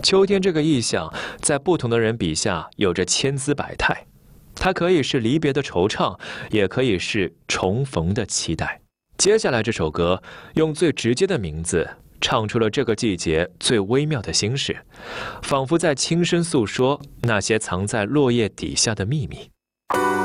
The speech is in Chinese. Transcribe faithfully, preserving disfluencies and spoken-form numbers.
秋天这个意象，在不同的人笔下有着千姿百态，它可以是离别的惆怅，也可以是重逢的期待。接下来这首歌，用最直接的名字唱出了这个季节最微妙的心事，仿佛在轻声诉说那些藏在落叶底下的秘密。